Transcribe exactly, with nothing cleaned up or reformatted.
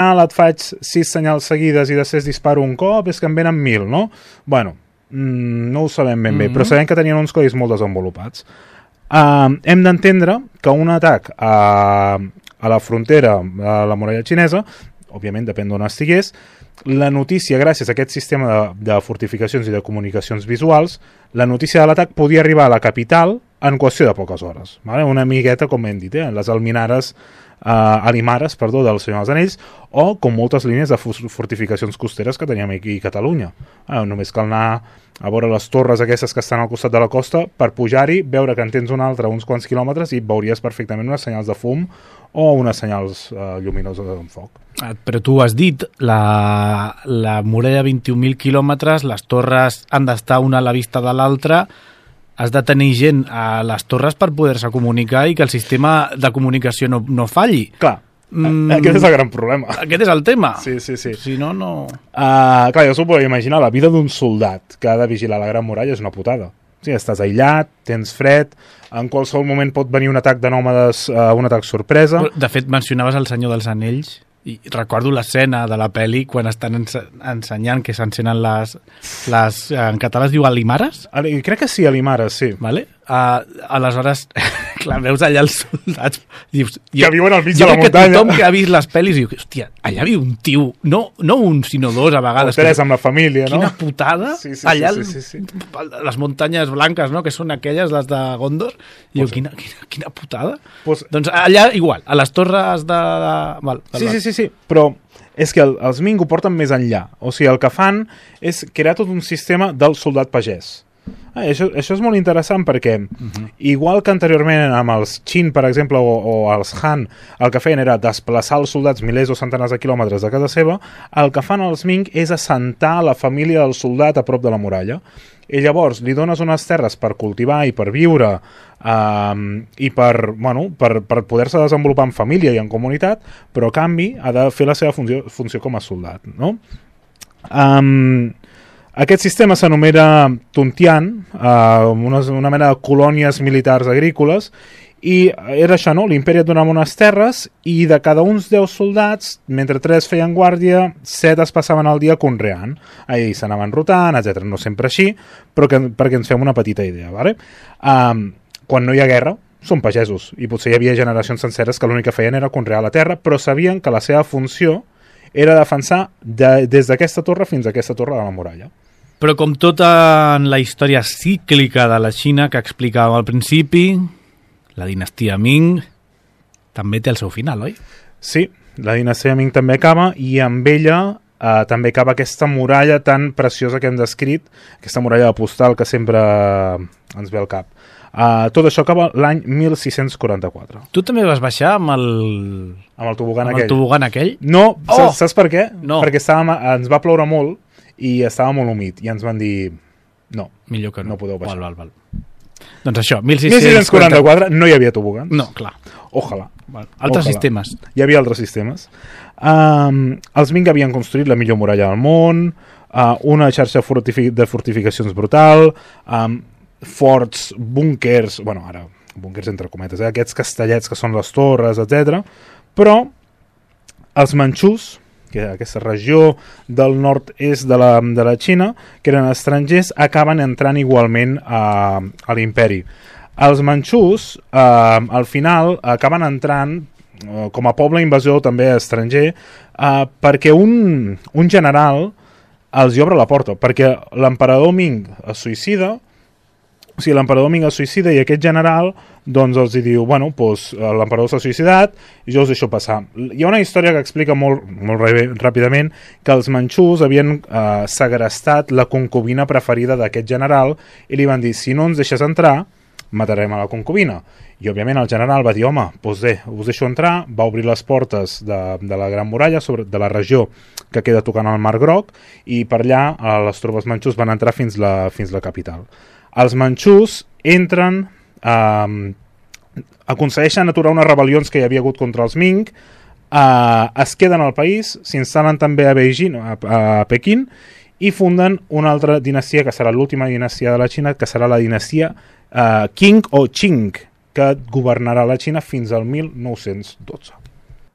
ah, et faig sis senyals seguides i després disparo un cop, és que en venen mil, no? Bueno, mm, no ho sabem ben bé, mm-hmm. però sabem que tenien uns codis molt desenvolupats. Uh, hem d'entendre que un atac a, a la frontera, a la muralla xinesa, òbviament depèn d'on estigués, la notícia, gràcies a aquest sistema de, de fortificacions i de comunicacions visuals, la notícia de l'atac podia arribar a la capital en qüestió de poques hores. Vale? Una amigueta, com hem dit, eh? les alminares, eh, alimares, perdó, del Senyor dels Anells, o com moltes línies de fortificacions costeres que teníem aquí a Catalunya. Eh, només cal anar a veure les torres aquestes que estan al costat de la costa per pujar-hi, veure que en tens una altra uns quants quilòmetres i veuries perfectament unes senyals de fum o unes senyals eh, lluminoses en foc. Però tu has dit, la, la muralla de vint-i-un mil quilòmetres, les torres han d'estar una a la vista de l'altra, has de tenir gent a les torres per poder-se comunicar i que el sistema de comunicació no, no falli. Clar, mm, aquest és el gran problema. Aquest és el tema. Sí, sí, sí. Si no, no... Uh, clar, jo s'ho puc imaginar, la vida d'un soldat que ha de vigilar la Gran Muralla és una putada. Sí, estàs aïllat, tens fred, en qualsevol moment pot venir un atac de nòmades, uh, un atac sorpresa. De fet, mencionaves el Senyor dels Anells, i recordo l'escena de la pel·li quan estan ens ensenyant que s'encenen les, les... En català es diu alimares? Crec que sí, alimares, sí. Vale? Uh, aleshores, clar, veus allà els soldats... Dius, jo, que viuen al mig de la muntanya. Jo crec que tothom que ha vist les pel·lis diu, hòstia, allà viu un tio, no, no un, sinó dos a vegades. O tres amb la família, no? Quina putada. Sí, sí, allà, sí, sí, sí, sí. les muntanyes blanques, no?, que són aquelles, les de Gondor. I diu, quina, quina, quina putada. Pues... Doncs allà, igual, a les torres de... de... Val, val, sí, sí, sí, sí, però és que el, els Ming ho porten més enllà. O sigui, el que fan és crear tot un sistema del soldat pagès. Ah, això, això és molt interessant perquè uh-huh. igual que anteriorment amb els Qin, per exemple, o, o els Han, el que feien era desplaçar els soldats milers o centenars de quilòmetres de casa seva, el que fan els Ming és assentar la família del soldat a prop de la muralla. I llavors li dones unes terres per cultivar i per viure um, i per, bueno, per, per poder-se desenvolupar en família i en comunitat, però a canvi ha de fer la seva funció, funció com a soldat, no? Um, aquest sistema s'anomena Tuntian, uh, una, una mena de colònies militars agrícoles, i era això, no? L'imperi et donava unes terres i de cada uns deu soldats, mentre tres feien guàrdia, set es passaven el dia conreant. Ahí s'anaven rotant, etcètera. No sempre així, però que, perquè ens fem una petita idea. Vale? Um, quan no hi ha guerra, són pagesos, i potser hi havia generacions senceres que l'únic que feien era conrear la terra, però sabien que la seva funció era defensar de, des d'aquesta torre fins a aquesta torre de la muralla. Però com tota en la història cíclica de la Xina que explicàvem al principi, la dinastia Ming també té el seu final, oi? Sí, la dinastia Ming també acaba i amb ella eh, també acaba aquesta muralla tan preciosa que hem descrit, aquesta muralla de postal que sempre ens ve al cap. Uh, tot això acaba l'any mil sis-cents quaranta-quatre. Tu també vas baixar amb el... Amb el tobogan amb aquell. el tobogan aquell? No, oh! saps, saps per què? No. Perquè estàvem, ens va ploure molt i estava molt humit i ens van dir no, millor que no, no podeu baixar. Val, val, val. Doncs això, mil sis-cents quaranta-quatre no hi havia tobogans. No, clar. Ojalà. Val. Altres Ojalà. sistemes. Hi havia altres sistemes. Um, els Ming havien construït la millor muralla del món, uh, una xarxa fortific de fortificacions brutal, um, forts, búnkers, bueno, ara, búnkers entre cometes, eh? Aquests castellets que són les torres, etcètera. Però els manxús, que aquesta regió del nord-est de la, de la Xina, que eren estrangers, acaben entrant igualment a, a l'imperi. Els manxús, eh, al final, acaben entrant eh, com a poble invasor també estranger, eh, perquè un, un general els hi obre la porta, perquè l'emperador Ming es suïcida. O sigui, l'emperador Ming es suïcida i aquest general doncs els diu, bueno, doncs, l'emperador s'ha suïcidat i jo us deixo passar. Hi ha una història que explica molt, molt ràpidament que els manxús havien eh, segrestat la concubina preferida d'aquest general i li van dir, si no ens deixes entrar, matarem a la concubina. I òbviament el general va dir, home, doncs bé, us deixo entrar, va obrir les portes de, de la Gran Muralla, sobre, de la regió que queda tocant al Mar Groc, i per allà eh, les tropes manxús van entrar fins la, fins la capital. Els manxús entren, eh, aconsegueixen aturar unes rebel·lions que hi havia hagut contra els Ming, eh, es queden al país, s'instal·len també a Beijing, a, a Pequín, i funden una altra dinastia, que serà l'última dinastia de la Xina, que serà la dinastia eh, Qing o Qing, que governarà la Xina fins al mil nou-cents dotze.